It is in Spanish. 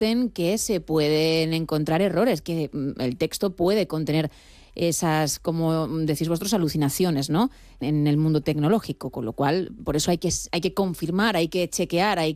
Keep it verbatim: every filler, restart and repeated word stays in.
que se pueden encontrar errores, que el texto puede contener esas, como decís vosotros, alucinaciones, ¿no?, en el mundo tecnológico, con lo cual, por eso hay que, hay que confirmar, hay que chequear, hay